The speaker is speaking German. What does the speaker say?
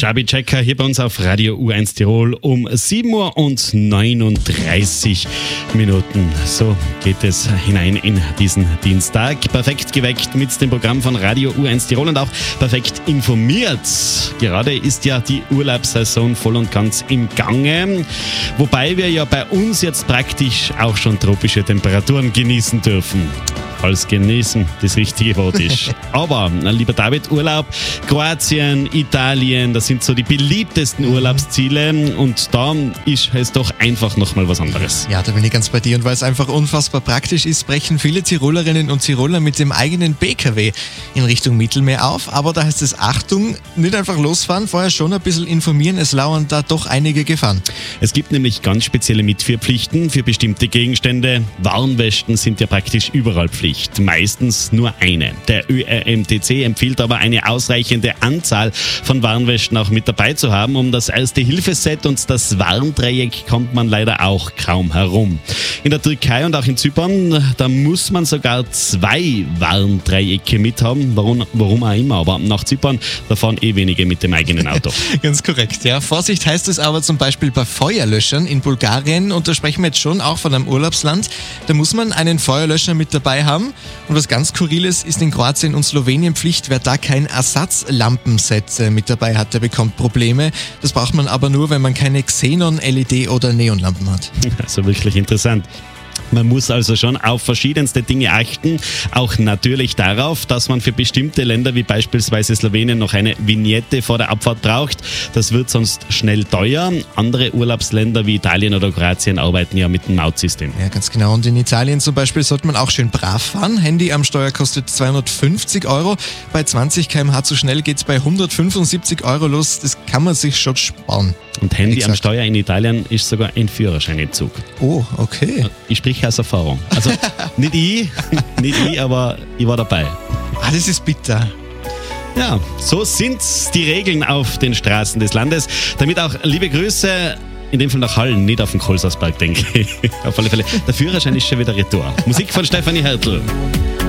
Chubby Checker hier bei uns auf Radio U1 Tirol um 7:39 Uhr. So geht es hinein in diesen Dienstag. Perfekt geweckt mit dem Programm von Radio U1 Tirol und auch perfekt informiert. Gerade ist ja die Urlaubssaison voll und ganz im Gange, wobei wir ja bei uns jetzt praktisch auch schon tropische Temperaturen genießen dürfen. Als genießen das richtige Wort ist. Aber, lieber David, Urlaub, Kroatien, Italien, das sind so die beliebtesten Urlaubsziele und da ist es doch einfach nochmal was anderes. Ja, da bin ich ganz bei dir und weil es einfach unfassbar praktisch ist, brechen viele Tirolerinnen und Tiroler mit dem eigenen PKW in Richtung Mittelmeer auf. Aber da heißt es Achtung, nicht einfach losfahren, vorher schon ein bisschen informieren, es lauern da doch einige Gefahren. Es gibt nämlich ganz spezielle Mitführpflichten für bestimmte Gegenstände. Warnwesten sind ja praktisch überall Pflicht. Meistens nur eine. Der ÖRMTC empfiehlt aber eine ausreichende Anzahl von Warnwesten auch mit dabei zu haben. Um das Erste-Hilfe-Set und das Warndreieck kommt man leider auch kaum herum. In der Türkei und auch in Zypern, da muss man sogar 2 Warndreiecke mithaben. Warum auch immer, aber nach Zypern, da fahren wenige mit dem eigenen Auto. Ganz korrekt, ja. Vorsicht heißt es aber zum Beispiel bei Feuerlöschern in Bulgarien und da sprechen wir jetzt schon auch von einem Urlaubsland. Da muss man einen Feuerlöscher mit dabei haben. Und was ganz Skurriles ist in Kroatien und Slowenien Pflicht. Wer da kein Ersatzlampenset mit dabei hat, der bekommt Probleme. Das braucht man aber nur, wenn man keine Xenon, LED oder Neonlampen hat. Also wirklich interessant. Man muss also schon auf verschiedenste Dinge achten, auch natürlich darauf, dass man für bestimmte Länder wie beispielsweise Slowenien noch eine Vignette vor der Abfahrt braucht. Das wird sonst schnell teuer. Andere Urlaubsländer wie Italien oder Kroatien arbeiten ja mit dem Mautsystem. Ja, ganz genau. Und in Italien zum Beispiel sollte man auch schön brav fahren. Handy am Steuer kostet 250 €. Bei 20 km/h zu schnell geht es bei 175 € los. Das kann man sich schon sparen. Und Handy am Steuer in Italien ist sogar ein Führerscheinentzug. Oh, okay. Ich spreche aus Erfahrung. Also nicht ich, aber ich war dabei. Ah, das ist bitter. Ja, so sind die Regeln auf den Straßen des Landes. Damit auch liebe Grüße, in dem Fall nach Hallen, nicht auf den Kohlsaasberg, denke ich. Auf alle Fälle. Der Führerschein ist schon wieder retour. Musik von Stefanie Hertel.